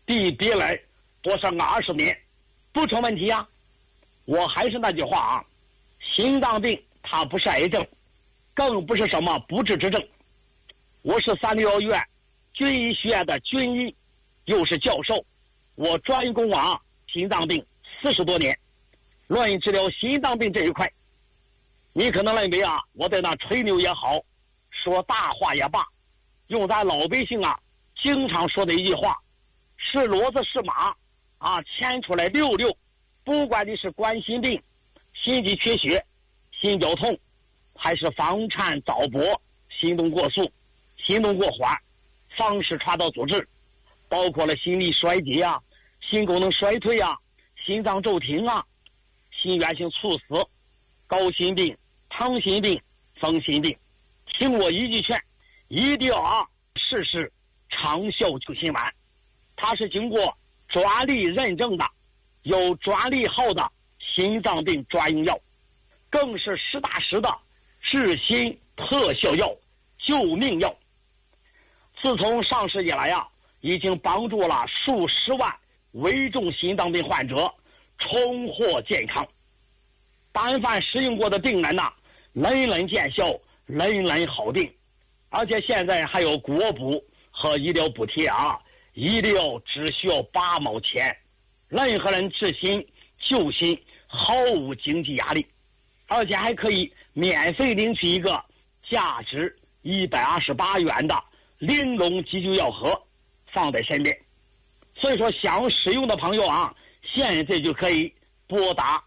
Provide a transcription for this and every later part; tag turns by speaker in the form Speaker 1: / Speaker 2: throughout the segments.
Speaker 1: 比别人多上个20年，不成问题呀。我还是那句话啊，心脏病它不是癌症，更不是什么不治之症。我是361院军医学院的军医，又是教授，我专攻心脏病40多年。论治疗心脏病这一块，你可能认为我在那吹牛也好，说大话也罢，用咱老百姓经常说的一句话，是骡子是马牵出来溜溜。不管你是冠心病、心肌缺血、心绞痛，还是房颤早搏、心动过速、心动过缓、房室传导阻滞，包括了心力衰竭心功能衰退心脏骤停心源性猝死、高心病、糖心病、风心病，听我一句劝，一定要试试长效救心丸。它是经过专利认证的，有专利号的心脏病专用药，更是实打实的治心特效药、救命药。自从上市以来已经帮助了数十万危重心脏病患者重获健康。单凡使用过的病人人人见效，人人好病。而且现在还有国补和医疗补贴医疗只需要8毛钱，任何人治心救心毫无经济压力，而且还可以免费领取一个价值128元的玲珑急救药盒放在身边。所以说想使用的朋友现在就可以拨打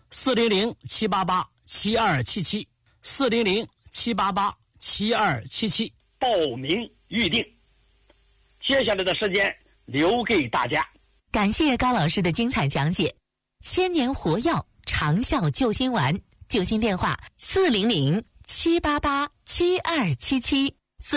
Speaker 2: 400-788-7277 400-788-7277
Speaker 1: 报名预定。接下来的时间留给大家。
Speaker 3: 感谢高老师的精彩讲解。千年活药长效救心丸，救心电话400-788-7277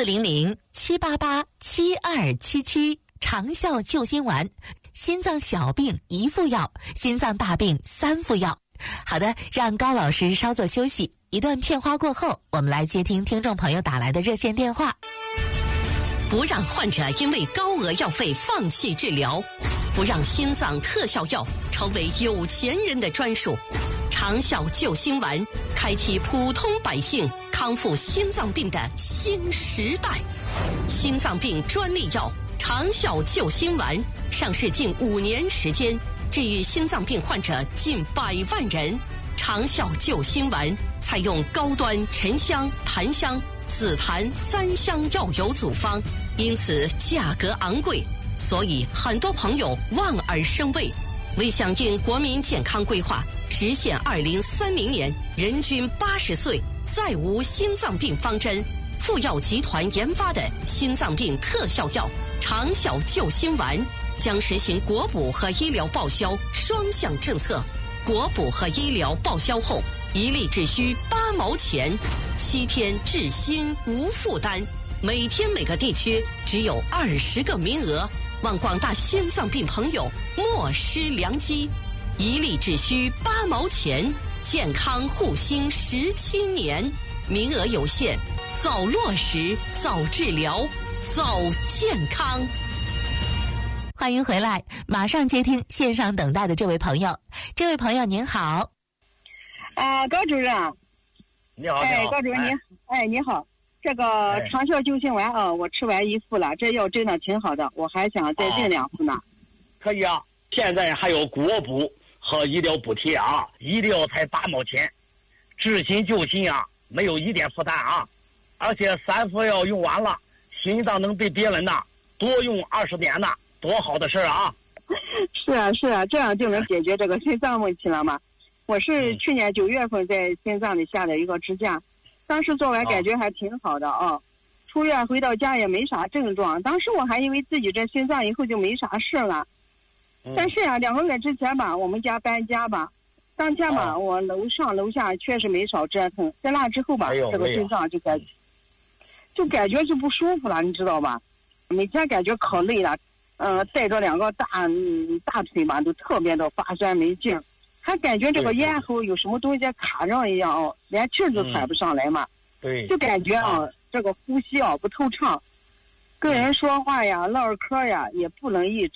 Speaker 3: 400-788-7277，长效救心丸，心脏小病1副药，心脏大病3副药。好的，让高老师稍作休息，一段片花过后，我们来接听听众朋友打来的热线电话。
Speaker 4: 不让患者因为高额药费放弃治疗，不让心脏特效药成为有钱人的专属。长效救心丸开启普通百姓康复心脏病的新时代。心脏病专利药长效救心丸上市近5年时间，治愈心脏病患者近100万人。长效救心丸采用高端沉香、檀香、紫檀3香药油组方，因此价格昂贵，所以很多朋友望而生畏。为响应国民健康规划，实现2030年人均80岁再无心脏病方针，富药集团研发的心脏病特效药长效救心丸将实行国补和医疗报销双向政策。国补和医疗报销后，一粒只需8毛钱，7天治心无负担。每天每个地区只有20个名额，望广大心脏病朋友莫失良机。一粒只需8毛钱，健康护心17年，名额有限，早落实，早治疗，早健康。
Speaker 3: 欢迎回来，马上接听线上等待的这位朋友。这位朋友您好。
Speaker 5: 高主任。
Speaker 1: 你好。
Speaker 5: 高主任您你好。这个长效救心丸我吃完1副了，这药真的挺好的，我还想再订2副呢。
Speaker 1: 可以现在还有国补和医疗补贴一粒药才8毛钱，治心救心没有一点负担而且3副药用完了，心脏能比别人多用20年呢，多好的事
Speaker 5: 是啊，这样就能解决这个心脏问题了嘛。我是去年9月份在心脏里下的一个支架，当时做完感觉还挺好的出院回到家也没啥症状，当时我还以为自己这心脏以后就没啥事了。但是2个月之前我们家搬家当天我楼上楼下确实没少折腾，在那之后这个心脏就感觉就不舒服了，你知道吧？每天感觉可累了，带着2个大腿都特别的发酸没劲儿，还感觉这个咽喉有什么东西卡上一样连气儿都喘不上来嘛。
Speaker 1: 对，
Speaker 5: 就感觉这个呼吸不透畅，跟人说话呀、唠嗑呀也不能抑制。